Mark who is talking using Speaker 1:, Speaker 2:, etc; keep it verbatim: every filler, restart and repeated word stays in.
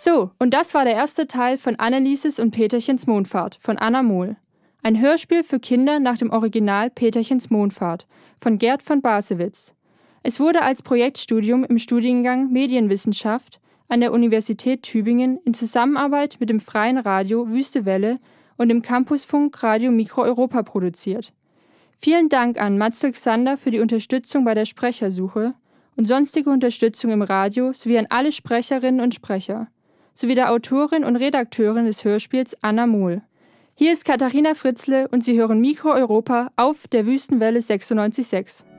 Speaker 1: So, und das war der erste Teil von Annelieses und Peterchens Mondfahrt von Anna Mohl. Ein Hörspiel für Kinder nach dem Original Peterchens Mondfahrt von Gerd von Basewitz. Es wurde als Projektstudium im Studiengang Medienwissenschaft an der Universität Tübingen in Zusammenarbeit mit dem Freien Radio Wüste Welle und dem Campusfunk Radio Mikro Europa produziert. Vielen Dank an Matzel Xander für die Unterstützung bei der Sprechersuche und sonstige Unterstützung im Radio sowie an alle Sprecherinnen und Sprecher, sowie der Autorin und Redakteurin des Hörspiels Anna Mohl. Hier ist Katharina Fritzle und Sie hören Mikro Europa auf der Wüstenwelle sechsundneunzig Komma sechs.